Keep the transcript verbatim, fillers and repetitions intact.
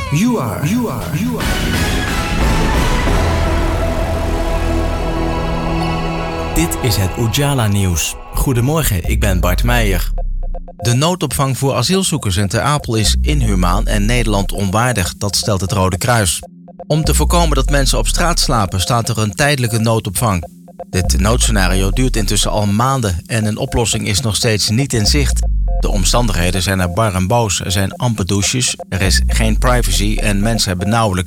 You are, you are, you are. Dit is het Ujala Nieuws. Goedemorgen, ik ben Bart Meijer. De noodopvang voor asielzoekers in Ter Apel is inhumaan en Nederland onwaardig, dat stelt het Rode Kruis. Om te voorkomen dat mensen op straat slapen, staat er een tijdelijke noodopvang. Dit noodscenario duurt intussen al maanden en een oplossing is nog steeds niet in zicht. De omstandigheden zijn er bar en boos, er zijn amper douches, er is geen privacy en mensen hebben nauwelijks